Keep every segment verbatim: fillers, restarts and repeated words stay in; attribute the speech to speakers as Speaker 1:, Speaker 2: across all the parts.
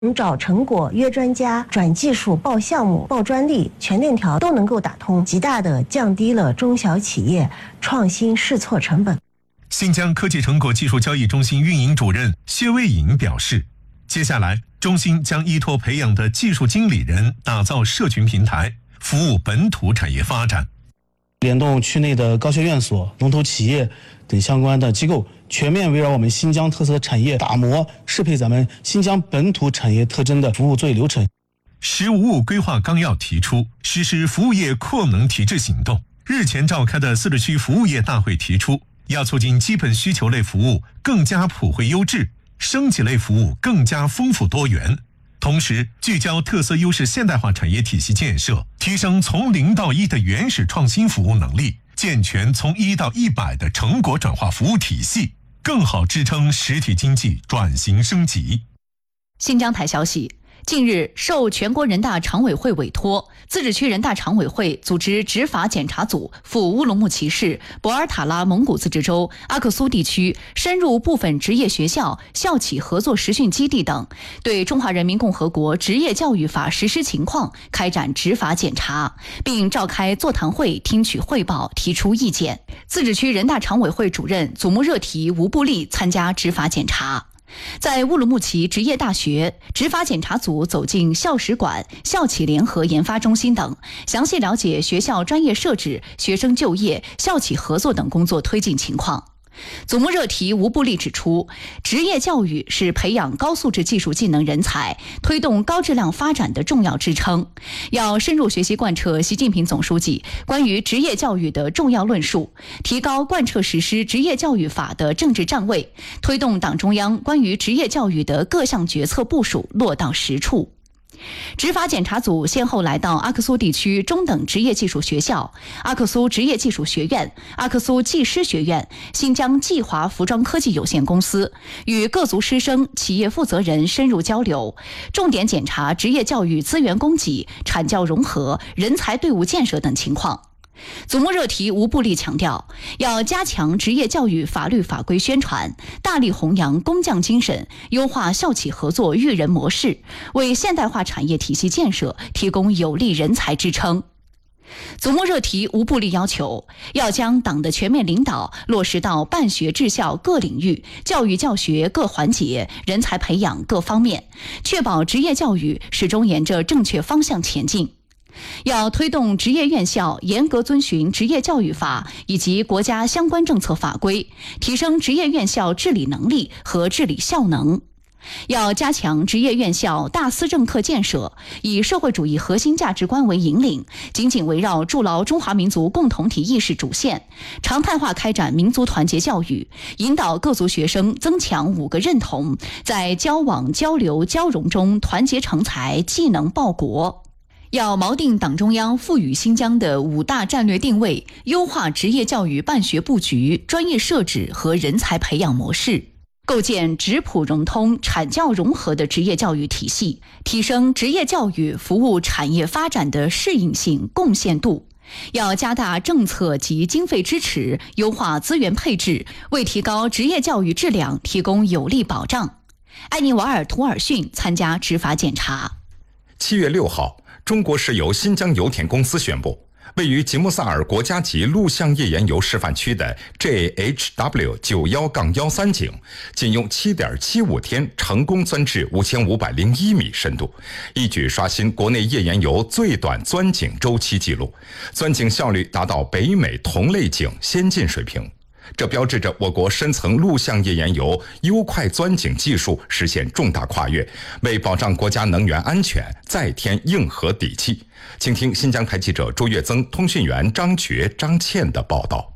Speaker 1: 找成果、约专家、转技术、报项目、报专利，全链条都能够打通，极大地降低了中小企业创新试错成本。
Speaker 2: 新疆科技成果技术交易中心运营主任薛卫颖表示，接下来中心将依托培养的技术经理人，打造社群平台，服务本土产业发展。
Speaker 3: 联动区内的高校院所、龙头企业等相关的机构，全面围绕我们新疆特色产业打磨适配咱们新疆本土产业特征的服务作业流程。
Speaker 2: “十五五”规划纲要提出，实施服务业扩能提质行动。日前召开的自治区服务业大会提出，要促进基本需求类服务更加普惠优质，升级类服务更加丰富多元。同时，聚焦特色优势现代化产业体系建设，提升从零到一的原始创新服务能力，健全从一到一百的成果转化服务体系，更好支撑实体经济转型升级。
Speaker 4: 新疆台消息，近日，受全国人大常委会委托，自治区人大常委会组织执法检查组赴乌鲁木齐市博尔塔拉蒙古自治州阿克苏地区，深入部分职业学校、校企合作实训基地等，对中华人民共和国职业教育法实施情况开展执法检查，并召开座谈会听取汇报，提出意见。自治区人大常委会主任祖木热提吴布利参加执法检查。在乌鲁木齐职业大学，执法检查组走进校史馆、校企联合研发中心等，详细了解学校专业设置、学生就业、校企合作等工作推进情况。祖木热提吴布利指出，职业教育是培养高素质技术技能人才、推动高质量发展的重要支撑，要深入学习贯彻习近平总书记关于职业教育的重要论述，提高贯彻实施职业教育法的政治站位，推动党中央关于职业教育的各项决策部署落到实处。执法检查组先后来到阿克苏地区中等职业技术学校、阿克苏职业技术学院、阿克苏技师学院、新疆技华服装科技有限公司，与各族师生、企业负责人深入交流，重点检查职业教育资源供给、产教融合、人才队伍建设等情况。祖木热提吴布利强调，要加强职业教育法律法规宣传，大力弘扬工匠精神，优化校企合作育人模式，为现代化产业体系建设提供有力人才支撑。祖木热提吴布利要求，要将党的全面领导落实到办学治校各领域、教育教学各环节、人才培养各方面，确保职业教育始终沿着正确方向前进。要推动职业院校严格遵循职业教育法以及国家相关政策法规，提升职业院校治理能力和治理效能。要加强职业院校大思政课建设，以社会主义核心价值观为引领，紧紧围绕筑牢中华民族共同体意识主线，常态化开展民族团结教育，引导各族学生增强五个认同，在交往、交流、交融中团结成才，技能报国。要锚定党中央赋予新疆的五大战略定位，优化职业教育办学布局、专业设置和人才培养模式，构建职普融通、产教融合的职业教育体系，提升职业教育服务产业发展的适应性、贡献度。要加大政策及经费支持，优化资源配置，为提高职业教育质量提供有力保障。艾尼瓦尔·图尔逊参加执法检查。
Speaker 5: 七月六号，中国石油新疆油田公司宣布，位于吉木萨尔国家级录像页岩油示范区的 J H W 九一一三 井，仅用 七点七五 天成功钻至五千五百零一米深度，一举刷新国内页岩油最短钻井周期纪录，钻井效率达到北美同类井先进水平。这标志着我国深层录像页岩油优快钻井技术实现重大跨越，为保障国家能源安全再添硬核底气。请听新疆台记者朱月增、通讯员张觉、张倩的报道。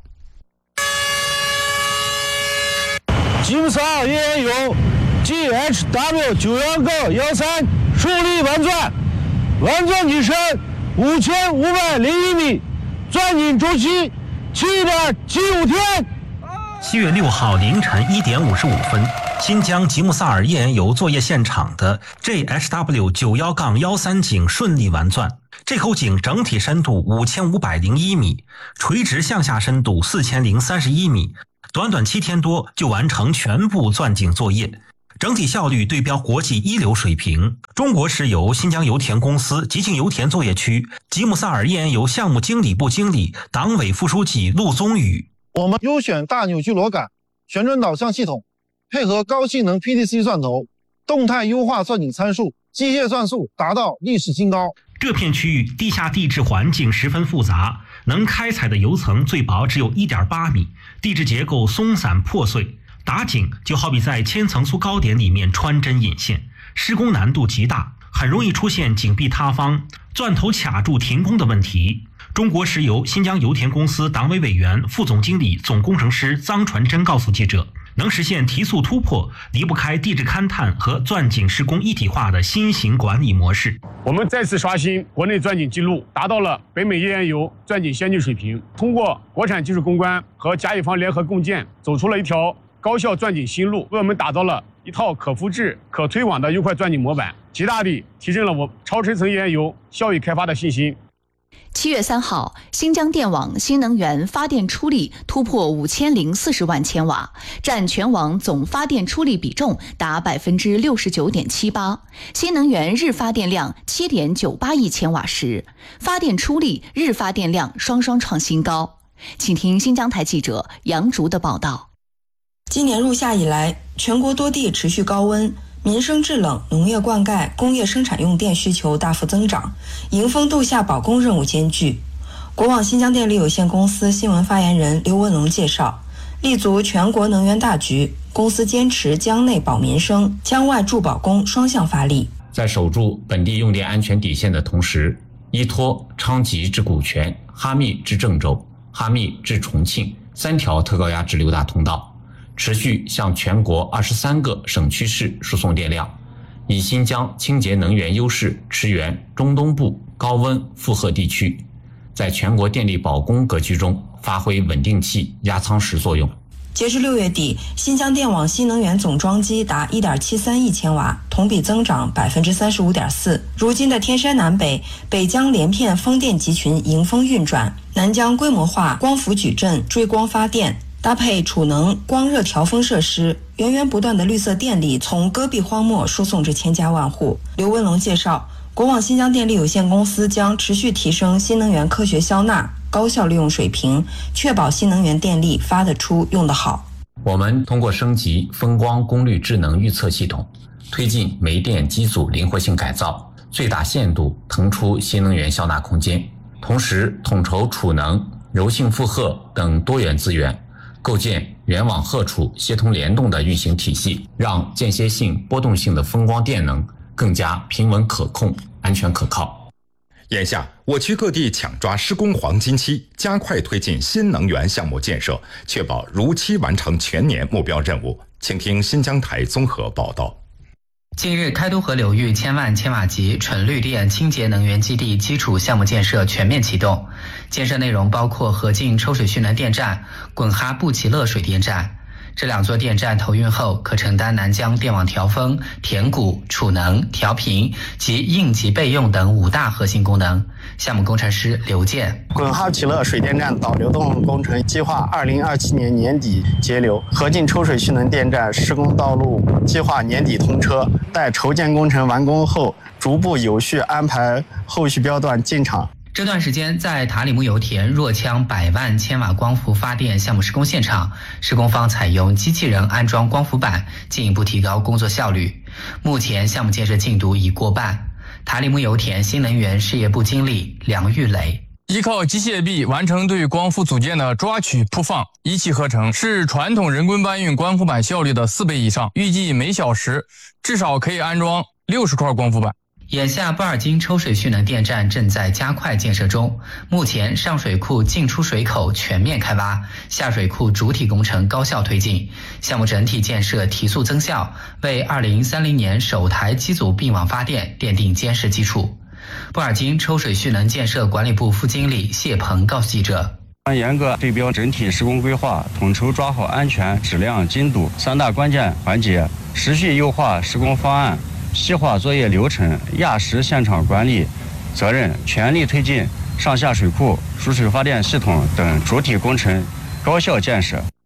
Speaker 6: 吉木萨尔页岩油 G H W 九一一三顺利完钻，完钻机深五千五百零一米，钻井周期七点七五天。
Speaker 7: 七月六号凌晨一点五十五分，新疆吉木萨尔页岩油作业现场的 J H W 九一一三 井顺利完钻。这口井整体深度五千五百零一米，垂直向下深度四千零三十一米，短短七天多就完成全部钻井作业。 整体效率对标国际一流水平。中国石油新疆油田公司吉庆油田作业区吉姆萨尔页岩油项目经理部经理、党委副书记陆宗宇：
Speaker 8: 我们优选大扭矩螺杆、旋转导向系统，配合高性能 P D C 钻头，动态优化钻井参数，机械算速达到历史新高。
Speaker 7: 这片区域地下地质环境十分复杂，能开采的油层最薄只有 一点八米，地质结构松散破碎，打井就好比在千层酥糕点里面穿针引线，施工难度极大，很容易出现井壁塌方、钻头卡住停工的问题。中国石油新疆油田公司党委委员、副总经理、总工程师臧传真告诉记者，能实现提速突破，离不开地质勘探和钻井施工一体化的新型管理模式。
Speaker 9: 我们再次刷新国内钻井记录，达到了北美页岩油钻井先进水平。通过国产技术攻关和甲乙方联合共建，走出了一条高效钻井新路，为我们打造了一套可复制、可推广的优快钻井模板，极大地提升了我超深层页岩油效益开发的信心。
Speaker 4: 七月三号，新疆电网新能源发电出力突破五千零四十万千瓦，占全网总发电出力比重达百分之六十九点七八。新能源日发电量七点九八亿千瓦时，发电出力、日发电量双双创新高。请听新疆台记者杨竹的报道。
Speaker 10: 今年入夏以来，全国多地持续高温。民生制冷、农业灌溉、工业生产用电需求大幅增长，迎风斗夏保供任务艰巨。国网新疆电力有限公司新闻发言人刘文龙介绍，立足全国能源大局，公司坚持疆内保民生、疆外助保供双向发力，
Speaker 11: 在守住本地用电安全底线的同时，依托昌吉至古泉、哈密至郑州、哈密至重庆三条特高压直流大通道，持续向全国二十三个省区市输送电量，以新疆清洁能源优势驰援中东部高温负荷地区，在全国电力保供格局中发挥稳定器、压舱石作用。
Speaker 10: 截至六月底，新疆电网新能源总装机达 一点七三亿千瓦，同比增长 百分之三十五点四。如今的天山南北、北疆连片风电集群迎风运转，南疆规模化光伏矩阵追光发电，搭配储能光热调风设施，源源不断的绿色电力从戈壁荒漠输送至千家万户。刘文龙介绍，国网新疆电力有限公司将持续提升新能源科学消纳、高效利用水平，确保新能源电力发得出、用得好。
Speaker 11: 我们通过升级风光功率智能预测系统，推进煤电机组灵活性改造，最大限度腾出新能源消纳空间，同时统筹储能、柔性负荷等多元资源，构建源网荷储协同联动的运行体系，让间歇性、波动性的风光电能更加平稳可控、安全可靠。
Speaker 5: 眼下，我区各地抢抓施工黄金期，加快推进新能源项目建设，确保如期完成全年目标任务。请听新疆台综合报道。
Speaker 12: 近日，开都河流域千万千瓦级纯绿电清洁能源基地基础项目建设全面启动，建设内容包括河静抽水蓄能电站、滚哈布齐勒水电站。这两座电站投运后，可承担南疆电网调峰、填谷、储能、调频及应急备用等五大核心功能。项目工程师刘健：
Speaker 13: 滚哈齐勒水电站导流动工程计划二零二七年年底节流，河静抽水蓄能电站施工道路计划年底通车，待筹建工程完工后，逐步有序安排后续标段进场。
Speaker 12: 这段时间，在塔里木油田若羌百万千瓦光伏发电项目施工现场，施工方采用机器人安装光伏板，进一步提高工作效率。目前项目建设进度已过半。塔里木油田新能源事业部经理梁玉磊：
Speaker 14: 依靠机械臂完成对光伏组件的抓取铺放，一气呵成，是传统人工搬运光伏板效率的四倍以上，预计每小时至少可以安装六十块光伏板。
Speaker 12: 眼下，布尔津抽水蓄能电站正在加快建设中。目前，上水库进出水口全面开挖，下水库主体工程高效推进，项目整体建设提速增效，为二零三零年首台机组并网发电奠定坚实基础。布尔津抽水蓄能建设管理部副经理谢鹏告诉记者：
Speaker 15: 严格对标整体施工规划，统筹抓好安全、质量、精度三大关键环节，持续优化施工方案，细化作业流程，压实现场管理责任，全力推进上下水库、输水发电系统等主体工程高效建设。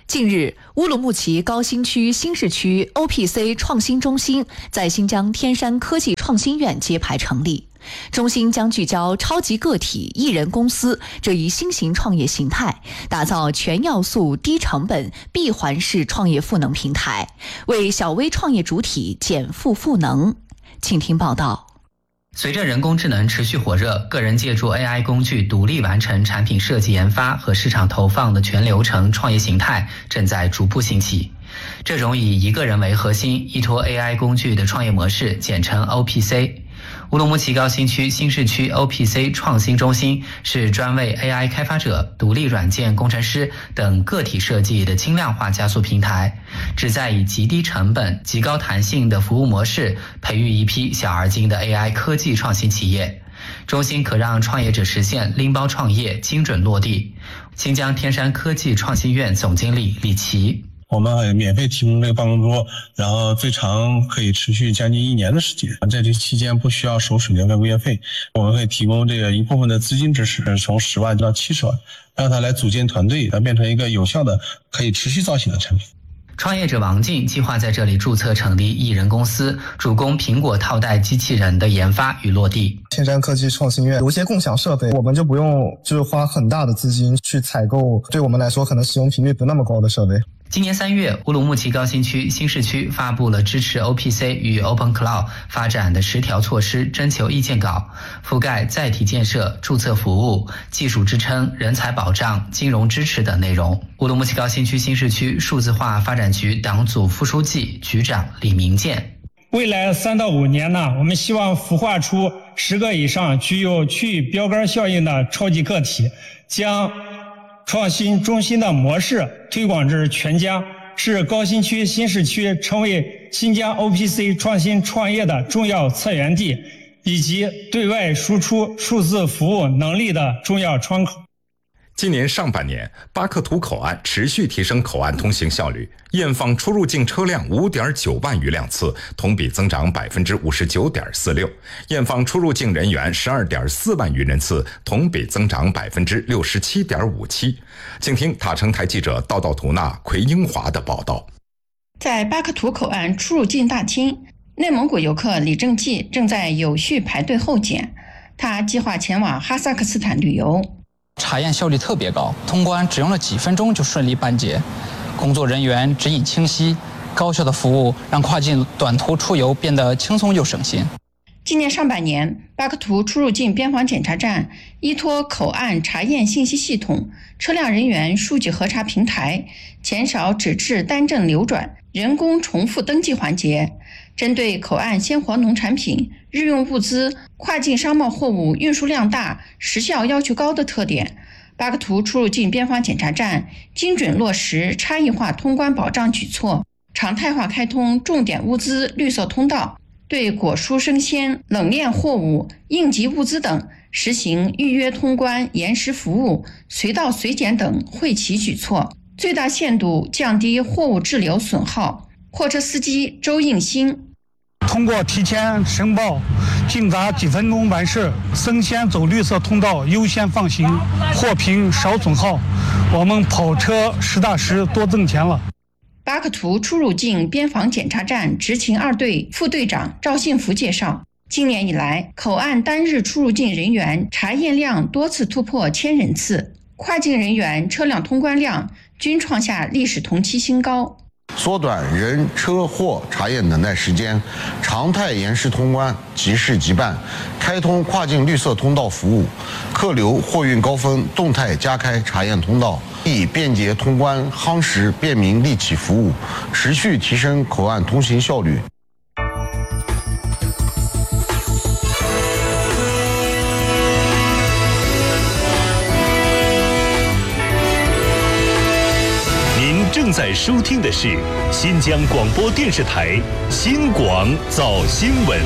Speaker 4: 近日，乌鲁木齐高新区新市区 O P C 创新中心在新疆天山科技创新院揭牌成立。中心将聚焦超级个体、一人公司这一新型创业形态，打造全要素、低成本、闭环式创业赋能平台，为小微创业主体减负赋能。请听报道。
Speaker 12: 随着人工智能持续火热，个人借助 A I 工具独立完成产品设计研发和市场投放的全流程创业形态正在逐步兴起。这种以一个人为核心、依托 A I 工具的创业模式，简称 O P C。乌鲁木齐高新区新市区 O P C 创新中心是专为 A I 开发者、独立软件工程师等个体设计的轻量化加速平台，旨在以极低成本、极高弹性的服务模式，培育一批小而精的 A I 科技创新企业。中心可让创业者实现拎包创业、精准落地。新疆天山科技创新院总经理李琦。
Speaker 16: 我们免费提供这个办公桌，然后最长可以持续将近一年的时间，在这期间不需要收水电费、物业费。我们会提供这个一部分的资金支持，从十万到七十万，让他来组建团队，来变成一个有效的、可以持续造型的产品。
Speaker 12: 创业者王静计划在这里注册成立一人公司，主攻苹果套袋机器人的研发与落地。
Speaker 17: 天山科技创新院有一些共享设备，我们就不用就是花很大的资金去采购，对我们来说可能使用频率不那么高的设备。
Speaker 12: 今年三月，乌鲁木齐高新区新市区发布了支持 O P C 与 Open Cloud 发展的十条措施征求意见稿，覆盖载体建设、注册服务、技术支撑、人才保障、金融支持等内容。乌鲁木齐高新区新市区数字化发展局党组副书记、局长李明建。
Speaker 18: 未来三到五年呢，我们希望孵化出十个以上具有区域标杆效应的超级个体，将创新中心的模式推广至全疆，使高新区新市区成为新疆 O P C 创新创业的重要策源地，以及对外输出数字服务能力的重要窗口。
Speaker 5: 今年上半年，巴克图口岸持续提升口岸通行效率，验放出入境车辆 五点九万余辆次，同比增长 百分之五十九点四六， 验放出入境人员 十二点四万余人次，同比增长 百分之六十七点五七。请听塔城台记者道道图纳、奎英华的报道。
Speaker 19: 在巴克图口岸出入境大厅，内蒙古游客李正纪正在有序排队候检，他计划前往哈萨克斯坦旅游。
Speaker 20: 查验效率特别高，通关只用了几分钟就顺利办结，工作人员指引清晰，高效的服务让跨境短途出游变得轻松又省心。
Speaker 19: 今年上半年，巴克图出入境边防检查站依托口岸查验信息系统、车辆人员数据核查平台，减少纸质单证流转、人工重复登记环节，针对口岸鲜活农产品、日用物资、跨境商贸货物运输量大、时效要求高的特点，巴克图出入境边防检查站精准落实差异化通关保障举措，常态化开通重点物资绿色通道，对果蔬生鲜、冷链货物、应急物资等实行预约通关、延时服务、随到随检等惠企举措，最大限度降低货物滞留损耗。货车司机周应新。
Speaker 18: 通过提前申报，竞砸几分钟完事，生鲜走绿色通道优先放行，货品少损耗，我们跑车实打实多挣钱了。
Speaker 19: 巴克图出入境边防检查站执勤二队副队长赵幸福介绍，今年以来，口岸单日出入境人员查验量多次突破千人次，跨境人员车辆通关量均创下历史同期新高。
Speaker 21: 缩短人车货查验等待时间，常态延时通关，即事即办，开通跨境绿色通道服务，客流货运高峰动态加开查验通道，以便捷通关夯实便民利企服务，持续提升口岸通行效率。
Speaker 22: 正在收听的是新疆广播电视台新广早新闻。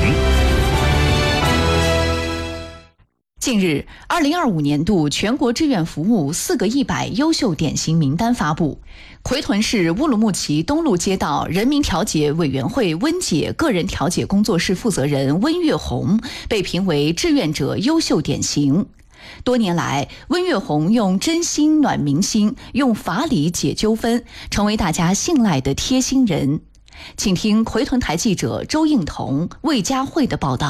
Speaker 4: 近日，二零二五年度全国志愿服务四个一百优秀典型名单发布。奎屯市乌鲁木齐东路街道人民调解委员会温解个人调解工作室负责人温月红被评为志愿者优秀典型。 多年来，温月红用真心暖民心，用法理解纠纷，成为大家信赖的贴心人。请听回屯台记者周应彤、魏佳慧的报道。